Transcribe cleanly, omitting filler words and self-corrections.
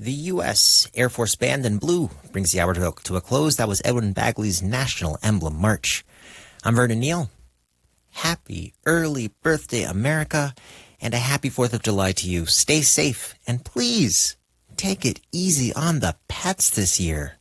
The U.S. Air Force Band in Blue brings the hour to a close. That was Edwin Bagley's National Emblem March. I'm Vernon Neal. Happy early birthday, America, and a happy 4th of July to you. Stay safe, and please take it easy on the pets this year.